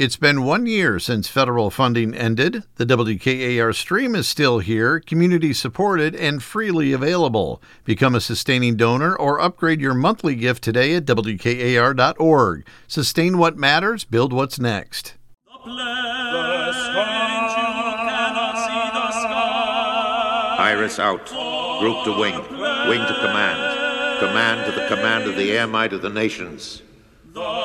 It's been 1 year since federal funding ended. The WKAR stream is still here, community supported, and freely available. Become a sustaining donor or upgrade your monthly gift today at WKAR.org. Sustain what matters, build what's next. Iris out. Group to wing. Wing to command. Command to the command of the air might of the nations.